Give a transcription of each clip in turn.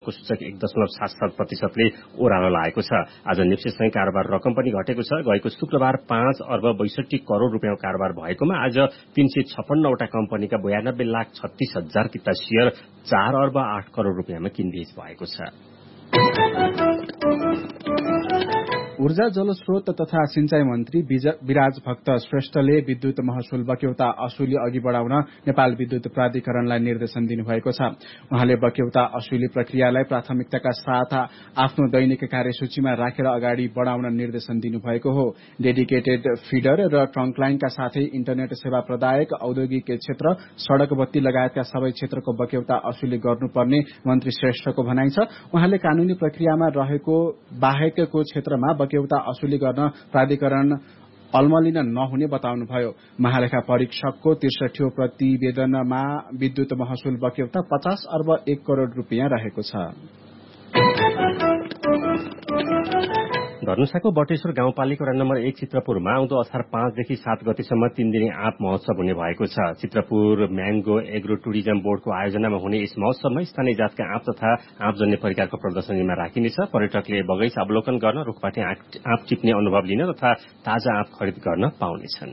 भारतको सूचक 1.77%ले ओह्रालो लागेको छ। आज निफ्टीसँगै कारोबार रकम पनि घटेको छ। गएको शुक्रबार 5 अर्ब 62 करोड़ रुपियाँको कारोबार भएकोमा आज 356 वटा कम्पनीका 92,36,000 किता शेयर 4 अर्ब 8 करोड़ रुपियाँमा किनबेच भएको छ। ऊर्जा जलस्रोत तथा सिंचाई मन्त्री विराज भक्त श्रेष्ठले विद्युत महसुल बक्यौता असुली अघि बढ़ाउन नेपाल विद्युत प्राधिकरणलाई निर्देशन दिनुभएको छ। उहाँले बक्यौता असुली प्रक्रियालाई प्राथमिकताका साथ आफ्नो दैनिक कार्यसूचीमा राखेर अगाडि बढ़ाउन निर्देशन दिनुभएको हो। डेडिकेटेड फिडर र ट्रङ्क लाइनका साथै इन्टरनेट सेवा प्रदायक, औद्योगिक क्षेत्र, सड़क बत्ती लगायतका सबै क्षेत्रको बक्यौता असुली गर्नुपर्ने मन्त्री श्रेष्ठको भनाइ छ। उहाँले कानूनी प्रक्रियामा रहेको बाहेकको क्षेत्रमा बक्यौता असुली गर्न प्राधिकरण अलमलिन नहुने बताउनुभयो। महालेखा परीक्षकको 63औं प्रतिवेदनमा विद्युत महसुल बक्यौता 50 अर्ब 1 करोड़ रुपियाँ रहेको छ। धनुषाको बटेश्वर गाउँपालिका वडा नम्बर 1 चित्रपुरमा आउँदो असार 5 देखि 7 गतेसम्म 3 दिने आँप महोत्सव हुने भएको छ। चित्रपुर म्याङ्गो एग्रो टुरिज्म बोर्डको आयोजनामा हुने यस महोत्सवमा स्थानीय जातका आँप तथा आँपजन्य परिकारको प्रदर्शनीमा राखिनेछ। पर्यटकले बगैँचा अवलोकन गर्न, रुखपाटी आँप टिप्ने अनुभव लिन तथा ताजा आँप खरिद गर्न पाउनेछन्।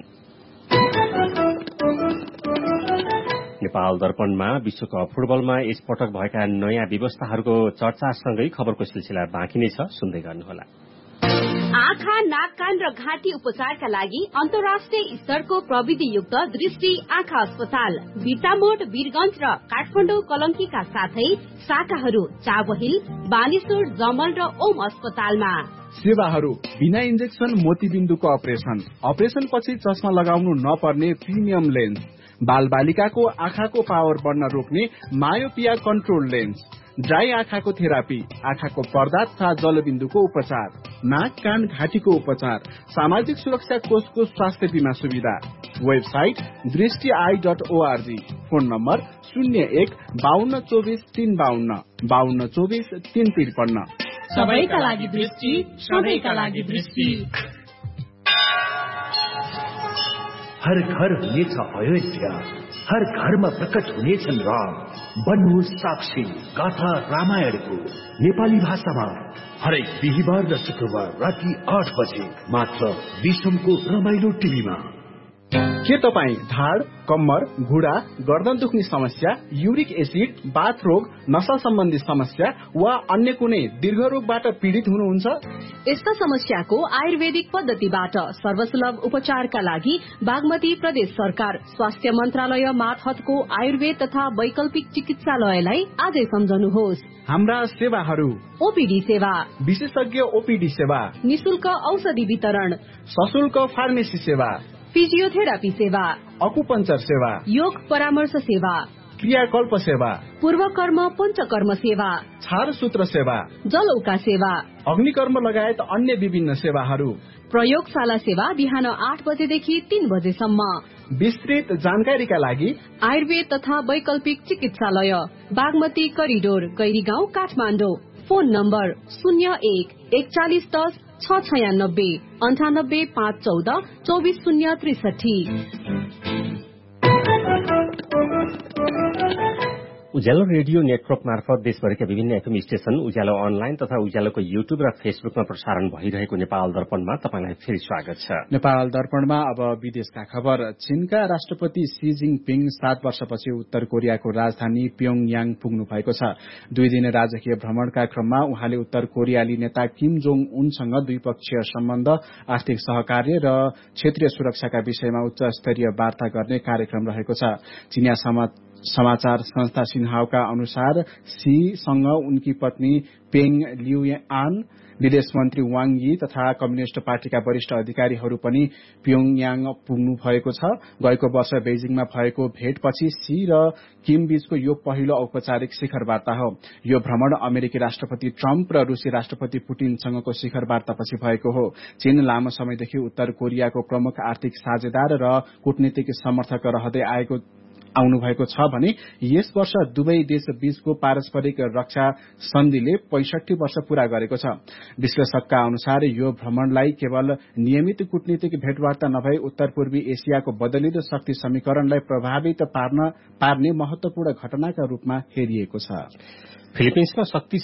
नेपाल दर्पणमा विश्वकप फुटबलमा यसपटक भएका नयाँ व्यवस्थाहरूको चर्चासँगै खबरको सिलसिला बाँकी नै छ, सुन्दै गर्नुहोला। आँखा, नाक, कान र घाँटी उपचारका लागि अन्तर्राष्ट्रिय स्तरको प्रविधियुक्त दृष्टि आँखा अस्पताल बिर्तामोड, वीरगंज र काठमाडौँ कलंकीका साथै शाखाहरू चाबहिल, बानेश्वर, जमल र ओम अस्पतालमा। सेवाहरू बिना इन्जेक्सन मोतीबिन्दुको अपरेशन पछि चस्मा लगाउनु नपर्ने प्रिमियम लेन्स, बाल बालिकाको आँखाको पावर बढ्न रोक्ने मायोपिया कन्ट्रोल लेन्स, ड्राई आँखाको थेरापी, आँखाको पर्दा तथा जलबिन्दुको उपचार, नाक, कान, घाँटीको उपचार, सामाजिक सुरक्षा कोषको स्वास्थ्य बीमा सुविधा। Website दृष्टि.org, phone number 01-5224-352, 5224-353। सबैका लागि दृष्टि, सधैँका लागि दृष्टि। हर घर हुनेछ अयोध्या, हर घरमा प्रकट हुनेछन् राम। बन्नुहोस् साक्षी गाथा रामायणको नेपाली भाषामा हरेक बिहिबार र शुक्रबार राति 8 बजे मात्र विश्वको रमाइलो टिभीमा। के तपाईँ ढाड, कम्मर, घुँडा, गर्दन दुख्ने समस्या, युरिक एसिड, बाथ रोग, नसा सम्बन्धी समस्या वा अन्य कुनै दीर्घ रोगबाट पीड़ित हुनुहुन्छ? यस्ता समस्याको आयुर्वेदिक पद्धतिबाट सर्वसुलभ उपचारका लागि बागमती प्रदेश सरकार स्वास्थ्य मन्त्रालय मार्फतको आयुर्वेद तथा वैकल्पिक चिकित्सालयलाई आजै सम्झनुहोस्। हाम्रा सेवाहरू: ओपीडी सेवा, विशेषज्ञ ओपीडी सेवा, निशुल्क औषधि वितरण, सशुल्क फार्मेसी सेवा, फिजियोथेरापी सेवा, अकुपञ्चर सेवा, योग परामर्श सेवा, क्रियाकल्प सेवा, पूर्वकर्म पञ्चकर्म सेवा, छारसूत्र सेवा, जलौका सेवा, अग्निकर्म लगायत अन्य विभिन्न सेवाहरू। प्रयोगशाला सेवा बिहान 8 बजेदेखि 3 बजेसम्म। विस्तृत जानकारीका लागि आयुर्वेद तथा वैकल्पिक चिकित्सालय Bagmati corridor, Gairigaun, Kathmandu. Phone number 01-4110-696, 98-514-24063। उज्यालो रेडियो नेटवर्क मार्फत देशभरिका विभिन्न एफएम स्टेशन, उज्यालो अनलाइन तथा उज्यालोको युट्युब र फेसबुकमा प्रसारण भइरहेको नेपाल दर्पणमा तपाईलाई फेरि स्वागत छ। नेपाल दर्पणमा अब विदेशका खबर। चीनका राष्ट्रपति सी जिङपिङ 7 वर्षपछि उत्तर कोरियाको राजधानी प्योङयाङ पुग्नु भएको छ। 2 दिने राजकीय भ्रमणका क्रममा उहाँले उत्तर कोरियाली नेता किम जोङ उनसँग द्विपक्षीय सम्बन्ध, आर्थिक सहकार्य र क्षेत्रीय सुरक्षाका विषयमा उच्च स्तरीय वार्ता गर्ने कार्यक्रम रहेको छ। चीनिया समाचार संस्था सिन्हाओका अनुसार सी सँग उनकी पत्नी पेङ लियुआन, विदेश मन्त्री वाङ यी तथा कम्युनिष्ट पार्टीका वरिष्ठ अधिकारीहरू पनि प्योङयाङ पुग्नु भएको छ। गएको वर्ष बेजिङमा भएको भेटपछि सी र किम बीचको यो पहिलो औपचारिक शिखर वार्ता हो। यो भ्रमण अमेरिकी राष्ट्रपति ट्रम्प र रूसी राष्ट्रपति पुटिनसँगको शिखर वार्तापछि भएको हो। चीन लामो समयदेखि उत्तर कोरियाको प्रमुख आर्थिक साझेदार र कूटनीतिक समर्थक रहँदै आउनु भएको छ भने यस वर्ष दुवै देश बीचको पारस्परिक रक्षा सन्धिले 65 वर्ष पूरा गरेको छ। विश्लेषकका अनुसार यो भ्रमणलाई केवल नियमित कूटनीतिक भेटवार्ता नभई उत्तर पूर्वी एसियाको बदलिदो शक्ति समीकरणलाई प्रभावित पार्ने महत्वपूर्ण घटनाका रूपमा हेरिएको छ। फिलिपिन्समा शक्ति